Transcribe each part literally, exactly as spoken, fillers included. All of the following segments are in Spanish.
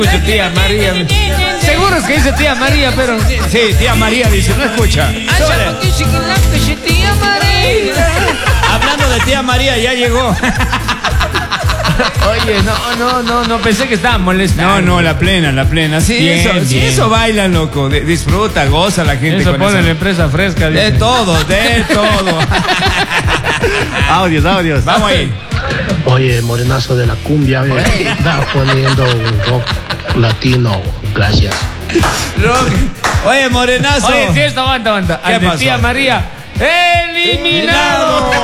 Tía María. Seguro es que dice tía María, pero... Sí, tía María dice, no escucha. Tía María. Hablando de tía María, ya llegó. Oye, no, no, no, no, pensé que estaba molestando. No, no, la plena, la plena. Sí, bien, eso, bien. sí, eso baila, loco. De, disfruta, goza la gente. Eso con pone esa... la empresa fresca. De dice. todo, de todo. Audios, audios. Vamos ahí. Oye, morenazo de la cumbia, ve, está poniendo un rock latino, gracias. Rock. Oye, morenazo. Oye, sí, esto aguanta, aguanta. ¿Qué Al de pasó? tía María, eliminado.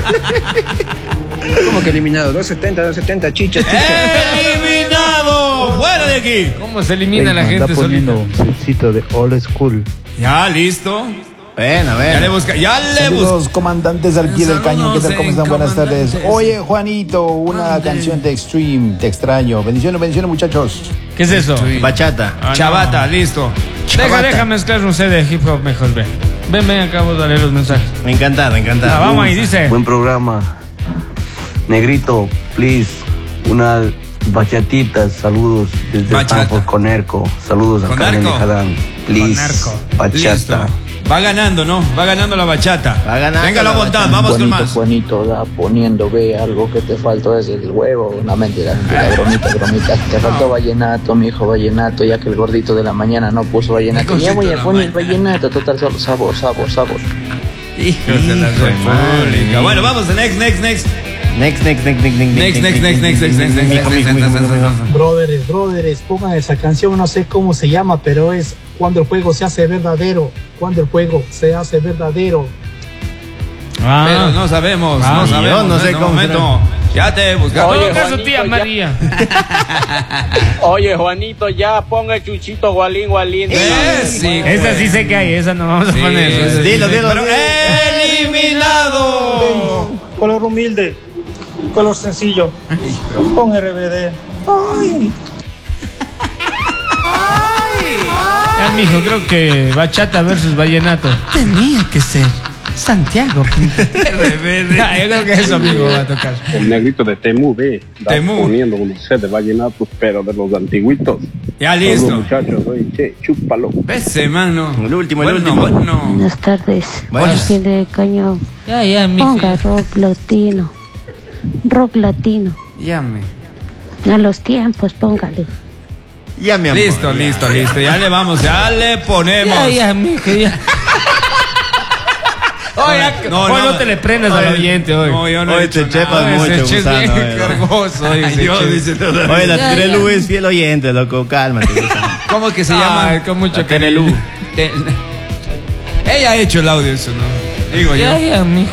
¿Cómo que eliminado? doscientos setenta, doscientos setenta, chicha, chicha. ¡Eliminado! ¡Fuera de aquí! ¿Cómo se elimina Ey, la anda gente solita? poniendo un sitio de old school. Ya, listo. Ven, a ver. Ya le busca, ya le busca. Saludos, comandantes al pie del cañón. ¿Qué tal? ¿Cómo están? Buenas tardes. Comandantes. Oye, Juanito, una canción de Extreme. Te extraño. Bendiciones, bendiciones, muchachos. ¿Qué es eso? Bachata. Ah, no. Chavata, listo. Deja, Chavata. deja mezclar un C D de hip hop mejor, ven. Ven, ven, acabo de leer los mensajes. Me encanta, me encanta. Ah, vamos ahí, dice. Buen programa. Negrito, please, una bachatita, saludos desde Bachata. Stanford, Conerco. Saludos a Carmen Conerco. Jadán, please, Conerco. bachata. Listo. Va ganando, ¿no? Va ganando la bachata. Va ganando Venga la la bondad, bachata. vamos con Juanito, más. Juanito, da poniendo, ve, algo que te faltó es el huevo, una mentira, mentira, bromita, bromita. Te faltó vallenato, mi hijo, vallenato, ya que el gordito de la mañana no puso vallenato. Ya voy a poner vallenato, total, solo sabor, sabor, sabor. Hijos de la República. Bueno, vamos, next, next, next. Next, next, next, next, Next, next, next, next, next, next, next, next, Mijo, next, mijo, next, mijo, next, mijo. next. Brothers, brothers, pongan esa canción, no sé cómo se llama, pero es cuando el juego se hace verdadero, cuando el juego se hace verdadero. Ah, Pero no sabemos, Ah, no yo sabemos. no sé en este cómo momento. Ya te he buscado. Oye, Oye, su tía Juanito, ya- María. Oye, Juanito, ya ponga el chuchito gualín, gualín. Eh, sí, Esa pues. sí sé que hay, esa no vamos a Sí, poner. sí, Dilo, dilo, pero dilo. eliminado. Color humilde, color sencillo, con R B D. Ay. Ya, mijo, creo que bachata versus vallenato. Tenía que ser Santiago. Ya, yo creo que eso, amigo, va a tocar. El negrito de Temu, ve, está Temu. poniendo un set de vallenatos, pero de los antiguitos. Ya Saludos, listo. muchachos, oye, che, chúpalo. Pese, mano. El último, el Bueno, último. Bueno. Buenas tardes. Buenas. Al pie del cañón. Ya, ya, mijo. Ponga rock latino. Rock latino. Llame. A los tiempos, póngale. Ya, mi amor. Listo, listo, listo. Ya le vamos, ya le ponemos. Ya, ya, mijo, ya. Oye, No, no, no, no te le prendas oye, al oyente hoy. No, yo no he Hoy hecho te chepas nada. mucho, Ese che es bien gusano, eh. cargoso. oye, Ay, ese Dios, che. dice todavía. Oye, la Ya, Terelu ya. es fiel oyente, loco. Cálmate. gusano. ¿Cómo que se Ay, llama? con mucho La cariño. Terelu. Te- Ella ha hecho el audio, eso, ¿no? Digo Ya, yo. ya, mijo.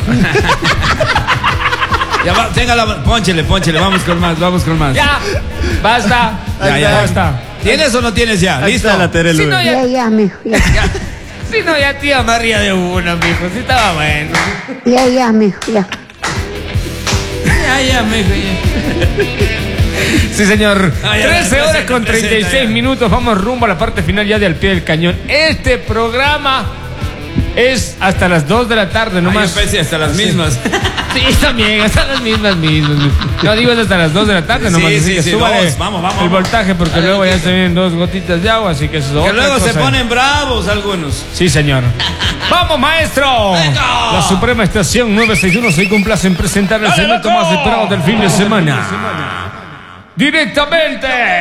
Ya va, tenga la. Pónchele, pónchele. Vamos con más, vamos con más. Ya, basta. Ya, ya. Basta. ¿Tienes o no tienes ya? Ahí ¿Listo? está la Terelu. Si no, ya, Ya, ya, mijo, ya. si no, ya tía María de una, mijo. Si estaba bueno. Ya, ya, mijo, ya. Ya, ya, mijo, ya. Sí, señor. Ah, ya, trece presenta, horas con treinta y presenta, seis ya. minutos. Vamos rumbo a la parte final ya de Al Pie del Cañón. Este programa es hasta las dos de la tarde Ay, nomás. yo pensé hasta las Sí. mismas. Sí, también, hasta las mismas, mismas. No digo es hasta las dos de la tarde Sí, nomás. sí, así que sí, súbale dos. Vamos, vamos, el vamos. voltaje porque Dale, luego ya voltaje. se vienen dos gotitas de agua, así que eso es Que otra luego se cosa. ponen bravos algunos. Sí, señor. ¡Vamos, maestro! Venga. La Suprema Estación nueve seis uno se complace en presentar el Dale, segmento loco. más esperado del fin de semana. Directamente